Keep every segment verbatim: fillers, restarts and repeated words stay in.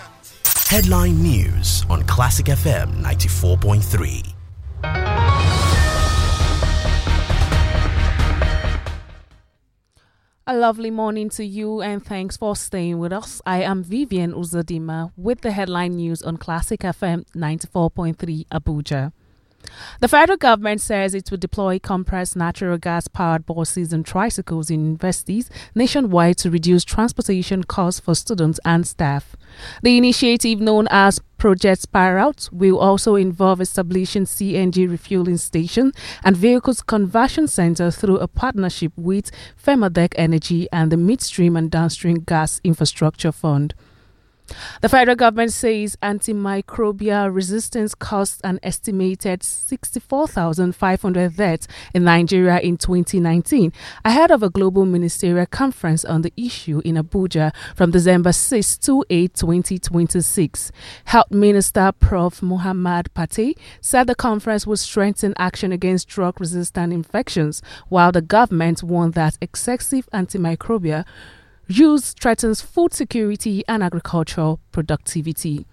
Headline News on Classic F M ninety-four point three. A lovely morning to you and thanks for staying with us. I am Vivian Uzodima with the headline news on Classic F M ninety-four point three Abuja. The federal government says it will deploy compressed natural gas-powered buses and tricycles in universities nationwide to reduce transportation costs for students and staff. The initiative, known as Project Spirout, will also involve establishing C N G refueling stations and vehicles conversion centers through a partnership with Femadec Energy and the Midstream and Downstream Gas Infrastructure Fund. The federal government says antimicrobial resistance cost an estimated sixty-four thousand five hundred deaths in Nigeria in twenty nineteen, ahead of a global ministerial conference on the issue in Abuja from December sixth to eighth, twenty twenty-six. Health Minister Professor Muhammad Pate said the conference would strengthen action against drug-resistant infections, while the government warned that excessive antimicrobial use threatens food security and agricultural productivity.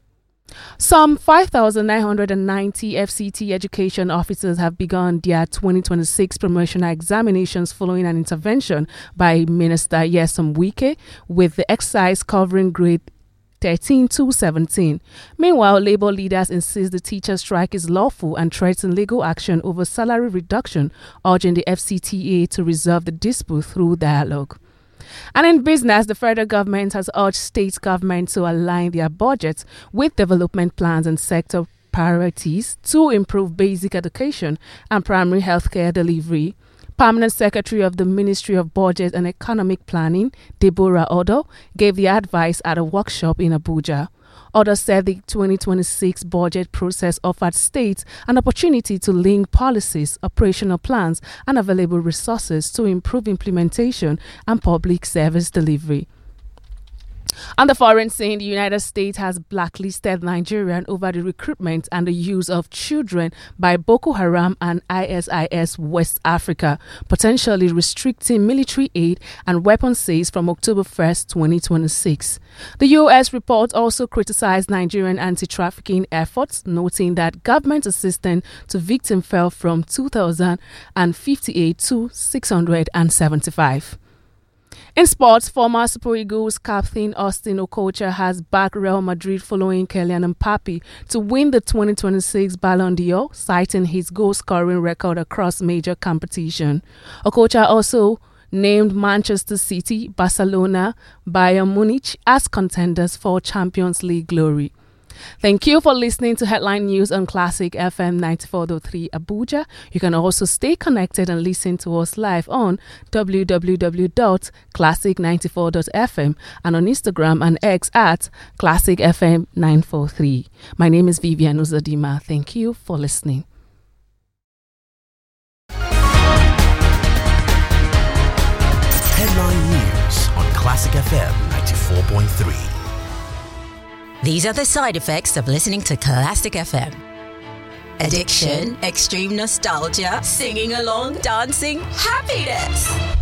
Some five thousand nine hundred ninety F C T education officers have begun their twenty twenty-six promotional examinations following an intervention by Minister Nyesom Wike, with the exercise covering grade thirteen to seventeen. Meanwhile, Labour leaders insist the teacher strike is lawful and threaten legal action over salary reduction, urging the F C T A to resolve the dispute through dialogue. And in business, the federal government has urged state governments to align their budgets with development plans and sector priorities to improve basic education and primary healthcare delivery. Permanent Secretary of the Ministry of Budget and Economic Planning, Deborah Odo, gave the advice at a workshop in Abuja. Odo said the twenty twenty-six budget process offered states an opportunity to link policies, operational plans, and available resources to improve implementation and public service delivery. On the foreign scene, the United States has blacklisted Nigeria over the recruitment and the use of children by Boko Haram and I S I S West Africa, potentially restricting military aid and weapons sales from October first, twenty twenty-six. The U S report also criticized Nigerian anti-trafficking efforts, noting that government assistance to victims fell from two thousand fifty-eight to six hundred seventy-five. In sports, former Super Eagles captain Austin Okocha has backed Real Madrid following Kylian Mbappe to win the twenty twenty-six Ballon d'Or, citing his goal-scoring record across major competition. Okocha also named Manchester City, Barcelona, Bayern Munich as contenders for Champions League glory. Thank you for listening to Headline News on Classic F M ninety-four point three Abuja. You can also stay connected and listen to us live on w w w dot classic ninety-four dot f m and on Instagram and X at Classic F M nine four three. My name is Vivian Uzodima. Thank you for listening. Headline News on Classic F M ninety-four point three. These are the side effects of listening to Classic F M. Addiction, extreme nostalgia, singing along, dancing, happiness.